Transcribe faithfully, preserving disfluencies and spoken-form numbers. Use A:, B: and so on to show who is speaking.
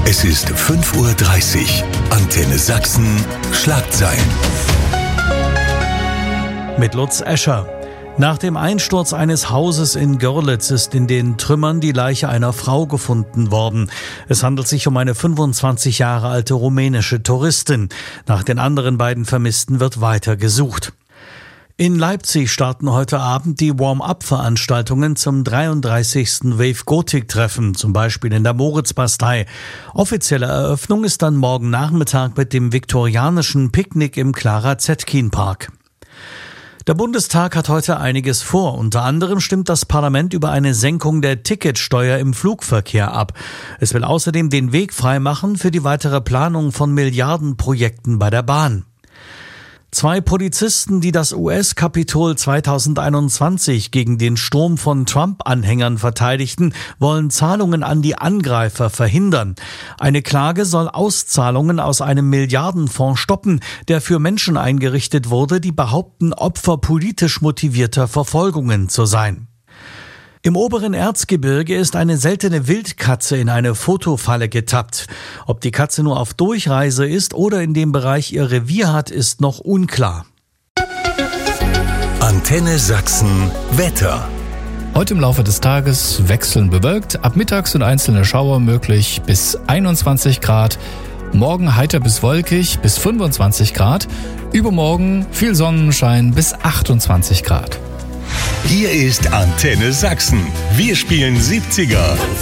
A: Es ist fünf Uhr dreißig. Antenne Sachsen. Schlagzeilen.
B: Mit Lutz Escher. Nach dem Einsturz eines Hauses in Görlitz ist in den Trümmern die Leiche einer Frau gefunden worden. Es handelt sich um eine fünfundzwanzig Jahre alte rumänische Touristin. Nach den anderen beiden Vermissten wird weiter gesucht. In Leipzig starten heute Abend die Warm-up-Veranstaltungen zum dreiunddreißigsten Wave Gothic-Treffen, zum Beispiel in der Moritzbastei. Offizielle Eröffnung ist dann morgen Nachmittag mit dem viktorianischen Picknick im Clara-Zetkin-Park. Der Bundestag hat heute einiges vor. Unter anderem stimmt das Parlament über eine Senkung der Ticketsteuer im Flugverkehr ab. Es will außerdem den Weg freimachen für die weitere Planung von Milliardenprojekten bei der Bahn. Zwei Polizisten, die das U S-Kapitol zweitausendeinundzwanzig gegen den Sturm von Trump-Anhängern verteidigten, wollen Zahlungen an die Angreifer verhindern. Eine Klage soll Auszahlungen aus einem Milliardenfonds stoppen, der für Menschen eingerichtet wurde, die behaupten, Opfer politisch motivierter Verfolgungen zu sein. Im oberen Erzgebirge ist eine seltene Wildkatze in eine Fotofalle getappt. Ob die Katze nur auf Durchreise ist oder in dem Bereich ihr Revier hat, ist noch unklar.
A: Antenne Sachsen Wetter.
C: Heute im Laufe des Tages wechselnd bewölkt, ab mittags sind einzelne Schauer möglich bis einundzwanzig Grad. Morgen heiter bis wolkig bis fünfundzwanzig Grad. Übermorgen viel Sonnenschein bis achtundzwanzig Grad.
A: Hier ist Antenne Sachsen. Wir spielen siebziger.